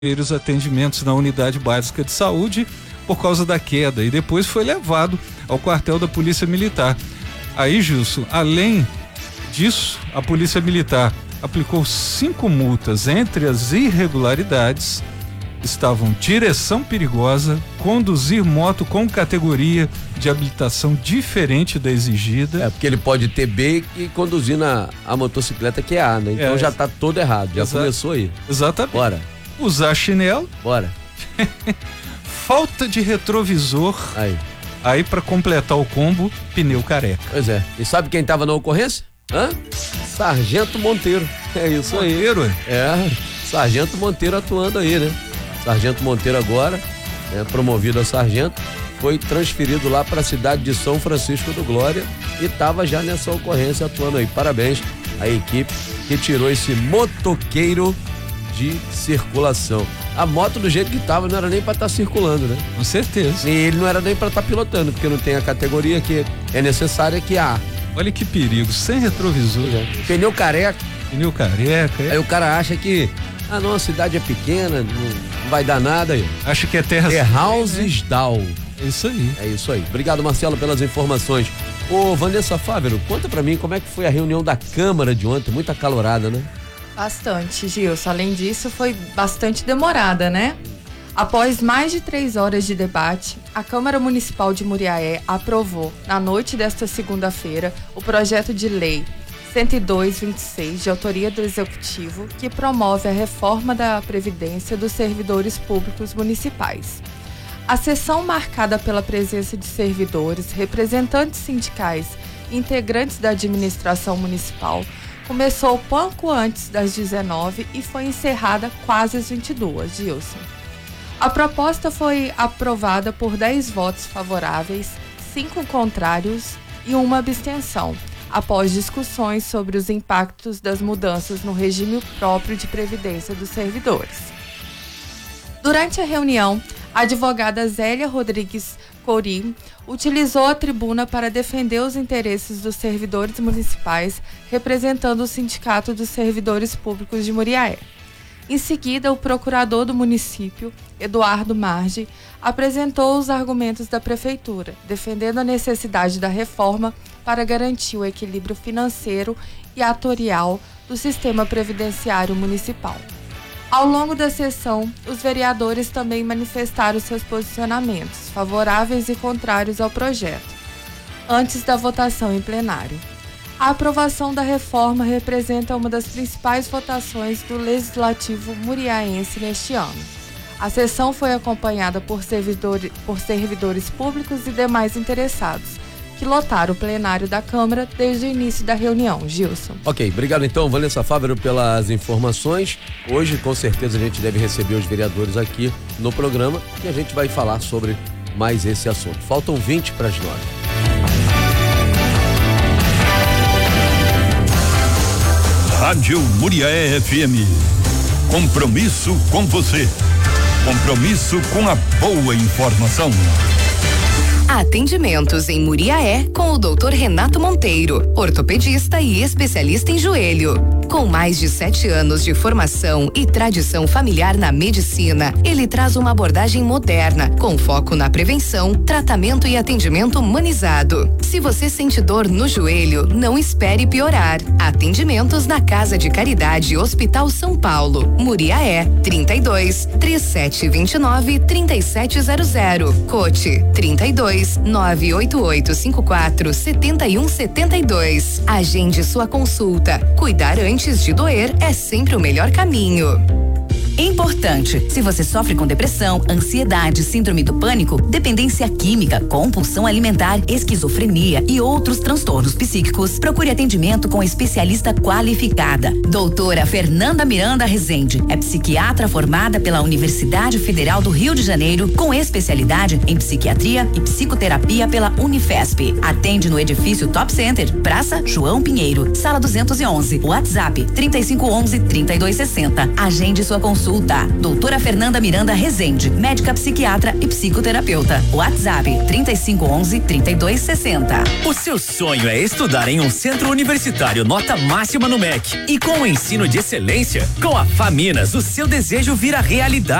primeiros atendimentos na unidade básica de saúde por causa da queda e depois foi levado ao quartel da Polícia Militar. Aí, Gilson, além disso, a Polícia Militar aplicou 5 multas. Entre as irregularidades estavam direção perigosa, conduzir moto com categoria de habilitação diferente da exigida. Porque ele pode ter B e conduzir a motocicleta que é A, né? Então já tá todo errado, já começou aí. Exatamente. Bora. Usar chinelo. Bora. Falta de retrovisor. Aí para completar o combo, pneu careca. Pois é. E sabe quem tava na ocorrência? Sargento Monteiro. É isso aí. Monteiro? Sargento Monteiro atuando aí, né? Sargento Monteiro agora, promovido a sargento, foi transferido lá para a cidade de São Francisco do Glória e estava já nessa ocorrência atuando aí. Parabéns à equipe que tirou esse motoqueiro de circulação. A moto do jeito que estava não era nem para estar circulando, né? Com certeza. E ele não era nem para estar pilotando, porque não tem a categoria que é necessária, que é A. Olha que perigo, sem retrovisor. Pneu careca. Pneu careca. Aí o cara acha que a cidade é pequena, não vai dar nada aí. Acha que é terra. Houses-Down. É isso aí. É isso aí. Obrigado, Marcelo, pelas informações. Ô, Vanessa Fávero, conta pra mim como é que foi a reunião da Câmara de ontem, muito acalorada, né? Bastante, Gilson. Além disso, foi bastante demorada, né? Após mais de 3 horas de debate, a Câmara Municipal de Muriaé aprovou, na noite desta segunda-feira, o projeto de lei 102/26, de autoria do Executivo, que promove a reforma da Previdência dos servidores públicos municipais. A sessão, marcada pela presença de servidores, representantes sindicais e integrantes da administração municipal, começou pouco antes das 19 e foi encerrada quase às 22, Gilson. A proposta foi aprovada por 10 votos favoráveis, 5 contrários e 1 abstenção, após discussões sobre os impactos das mudanças no regime próprio de previdência dos servidores. Durante a reunião, a advogada Zélia Rodrigues Cori utilizou a tribuna para defender os interesses dos servidores municipais, representando o Sindicato dos Servidores Públicos de Muriaé. Em seguida, o procurador do município, Eduardo Marge, apresentou os argumentos da prefeitura, defendendo a necessidade da reforma para garantir o equilíbrio financeiro e atorial do sistema previdenciário municipal. Ao longo da sessão, os vereadores também manifestaram seus posicionamentos, favoráveis e contrários ao projeto, antes da votação em plenário. A aprovação da reforma representa uma das principais votações do Legislativo muriaense neste ano. A sessão foi acompanhada por servidores públicos e demais interessados, que lotaram o plenário da Câmara desde o início da reunião. Gilson. Ok, obrigado então, Vanessa Fávero, pelas informações. Hoje, com certeza, a gente deve receber os vereadores aqui no programa e a gente vai falar sobre mais esse assunto. Faltam 20 para as 9. Rádio Muriaé FM. Compromisso com você. Compromisso com a boa informação. Atendimentos em Muriaé com o Dr. Renato Monteiro, ortopedista e especialista em joelho. Com mais de 7 anos de formação e tradição familiar na medicina, ele traz uma abordagem moderna, com foco na prevenção, tratamento e atendimento humanizado. Se você sente dor no joelho, não espere piorar. Atendimentos na Casa de Caridade Hospital São Paulo, Muriaé, 32 3729 3700. Cote 32 98854 7172. Agende sua consulta. Cuidar antes de doer é sempre o melhor caminho. Importante, se você sofre com depressão, ansiedade, síndrome do pânico, dependência química, compulsão alimentar, esquizofrenia e outros transtornos psíquicos, procure atendimento com especialista qualificada. Doutora Fernanda Miranda Rezende é psiquiatra formada pela Universidade Federal do Rio de Janeiro, com especialidade em psiquiatria e psicoterapia pela Unifesp. Atende no edifício Top Center, Praça João Pinheiro, Sala 211, WhatsApp 3511-3260. Agende sua consulta consulta. Doutora Fernanda Miranda Rezende, médica psiquiatra e psicoterapeuta. WhatsApp 3511-3260. O seu sonho é estudar em um centro universitário nota máxima no MEC e com o ensino de excelência? Com a Faminas, o seu desejo vira realidade.